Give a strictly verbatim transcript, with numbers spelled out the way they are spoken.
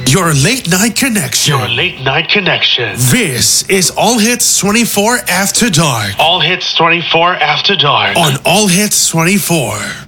Your late night connection. Your late night connection. This is All Hits twenty-four After Dark. All Hits twenty-four After Dark. On All Hits twenty-four.